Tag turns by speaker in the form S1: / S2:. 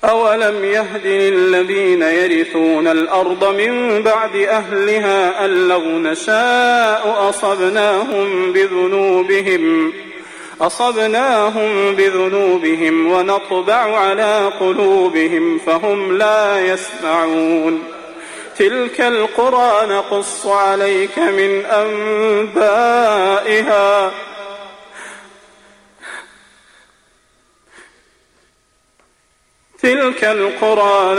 S1: أولم يهد للذين يرثون الأرض من بعد أهلها أن لو نشاء أصبناهم بذنوبهم ونطبع على قلوبهم فهم لا يسمعون. تلك القرى نقص عليك من أنبائها تلك القرى